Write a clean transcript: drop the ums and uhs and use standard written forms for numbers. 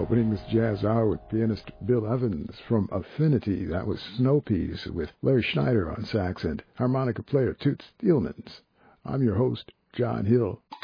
Opening this jazz hour with pianist Bill Evans from Affinity. That was Snow Peas with Larry Schneider on sax and harmonica player Toots Thielmans. I'm your host, John Hill.